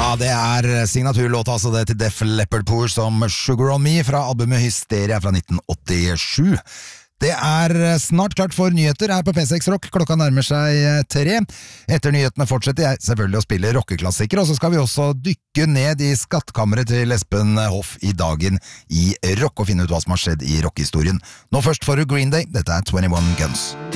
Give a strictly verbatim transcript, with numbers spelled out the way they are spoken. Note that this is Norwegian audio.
Ja, det er signaturlåta altså det til Def Leppard Poor som Sugar on Me fra albumet Hysteria fra nitten åttisju. Det er snart klart for nyheter her på P seks Rock. Klokka nærmer seg tre. Etter nyhetene fortsetter jeg selvfølgelig å spille rockeklassikere, og så skal vi også dykke ned i skattkammeret til Espen Hoff i dagen i rock og finne ut hva som har skjedd i rockehistorien. Nå først for Green Day. Dette er twenty-one Guns.